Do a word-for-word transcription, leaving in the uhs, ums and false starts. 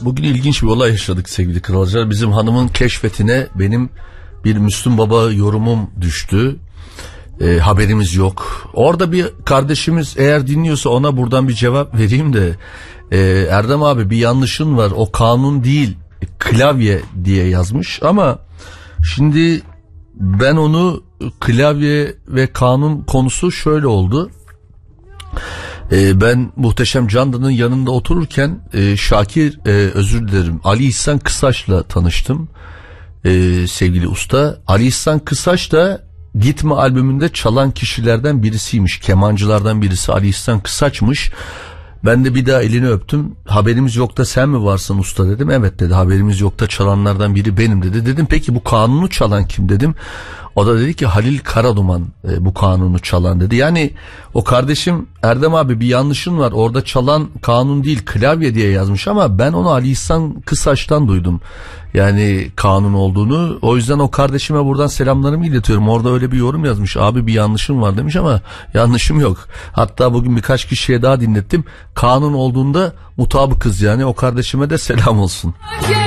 Bugün ilginç bir olay yaşadık sevgili kralcılar. Bizim hanımın keşfetine benim bir Müslüm Baba yorumum düştü. E, haberimiz yok. Orada bir kardeşimiz eğer dinliyorsa ona buradan bir cevap vereyim de. E, Erdem abi bir yanlışın var. O kanun değil klavye diye yazmış ama şimdi ben onu klavye ve kanun konusu şöyle oldu. E, ben Muhteşem Candan'ın yanında otururken e, Şakir e, özür dilerim Ali İhsan Kısaç'la tanıştım. E, sevgili usta Ali İhsan Kısaç da Gitme albümünde çalan kişilerden birisiymiş. Kemancılardan birisi Ali İhsan Kısaç'mış. Ben de bir daha elini öptüm. Haberimiz yok da sen mi varsın usta dedim. Evet dedi, haberimiz yok da çalanlardan biri benim dedi. Dedim peki bu kanunu çalan kim dedim. O da dedi ki Halil Karaduman e, bu kanunu çalan dedi. Yani o kardeşim Erdem abi bir yanlışın var. Orada çalan kanun değil klavye diye yazmış ama ben onu Ali İhsan Kısaç'tan duydum. Yani kanun olduğunu. O yüzden o kardeşime buradan selamlarımı iletiyorum. Orada öyle bir yorum yazmış. Abi bir yanlışım var demiş ama yanlışım yok. Hatta bugün birkaç kişiye daha dinlettim. Kanun olduğunda mutabıkız yani. O kardeşime de selam olsun.